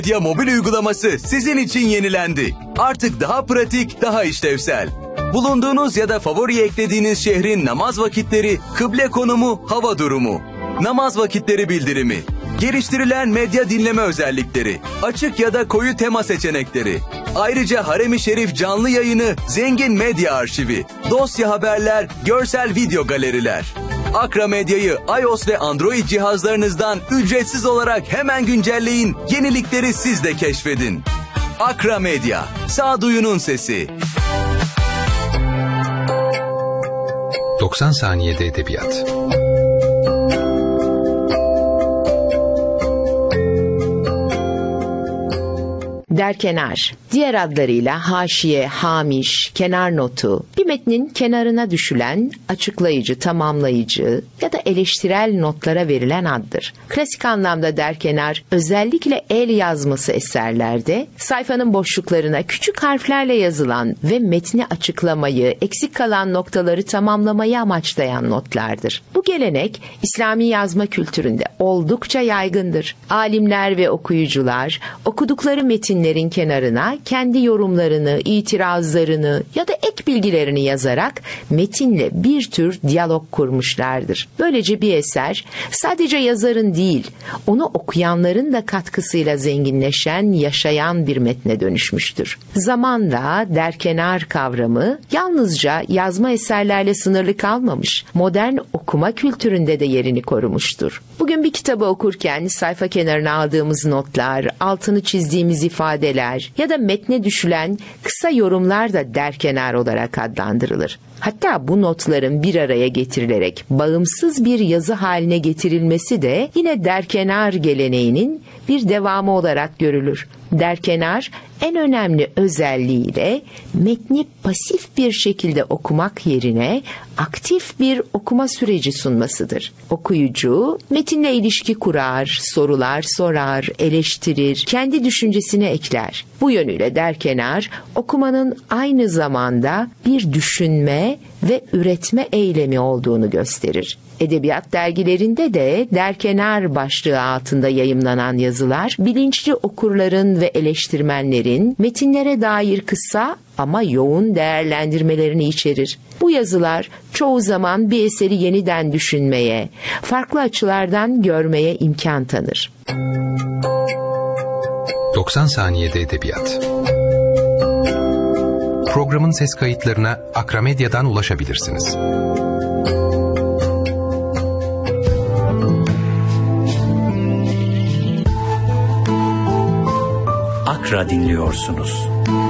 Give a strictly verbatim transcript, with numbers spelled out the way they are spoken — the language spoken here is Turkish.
Medya mobil uygulaması sizin için yenilendi. Artık daha pratik, daha işlevsel. Bulunduğunuz ya da favori eklediğiniz şehrin namaz vakitleri, kıble konumu, hava durumu, namaz vakitleri bildirimi, geliştirilen medya dinleme özellikleri, açık ya da koyu tema seçenekleri, ayrıca Harem-i Şerif canlı yayını, zengin medya arşivi, dosya haberler, görsel video galeriler. Akra Medya'yı iOS ve Android cihazlarınızdan ücretsiz olarak hemen güncelleyin, yenilikleri siz de keşfedin. Akra Medya, sağduyunun sesi. doksan saniyede edebiyat. Derkenar, diğer adlarıyla haşiye, hamiş, kenar notu, bir metnin kenarına düşülen açıklayıcı, tamamlayıcı ya da eleştirel notlara verilen addır. Klasik anlamda derkenar, özellikle el yazması eserlerde sayfanın boşluklarına küçük harflerle yazılan ve metni açıklamayı, eksik kalan noktaları tamamlamayı amaçlayan notlardır. Bu gelenek İslami yazma kültüründe oldukça yaygındır. Alimler ve okuyucular okudukları metinleri kenarına kendi yorumlarını, itirazlarını ya da ek bilgilerini yazarak metinle bir tür diyalog kurmuşlardır. Böylece bir eser sadece yazarın değil, onu okuyanların da katkısıyla zenginleşen, yaşayan bir metne dönüşmüştür. Zamanla derkenar kavramı yalnızca yazma eserlerle sınırlı kalmamış, modern okuma kültüründe de yerini korumuştur. Bugün bir kitabı okurken sayfa kenarına aldığımız notlar, altını çizdiğimiz ifadeler ya da metne düşülen kısa yorumlar da derkenar olarak adlandırılır. Hatta bu notların bir araya getirilerek bağımsız bir yazı haline getirilmesi de yine derkenar geleneğinin bir devamı olarak görülür. Derkenar en önemli özelliğiyle metni pasif bir şekilde okumak yerine aktif bir okuma süreci sunmasıdır. Okuyucu metinle ilişki kurar, sorular sorar, eleştirir, kendi düşüncesini ekler. Bu yönüyle derkenar okumanın aynı zamanda bir düşünme ve üretme eylemi olduğunu gösterir. Edebiyat dergilerinde de derkenar başlığı altında yayımlanan yazılar, bilinçli okurların ve eleştirmenlerin metinlere dair kısa ama yoğun değerlendirmelerini içerir. Bu yazılar çoğu zaman bir eseri yeniden düşünmeye, farklı açılardan görmeye imkan tanır. doksan saniyede edebiyat. Programın ses kayıtlarına Akra Medya'dan ulaşabilirsiniz. Akra dinliyorsunuz.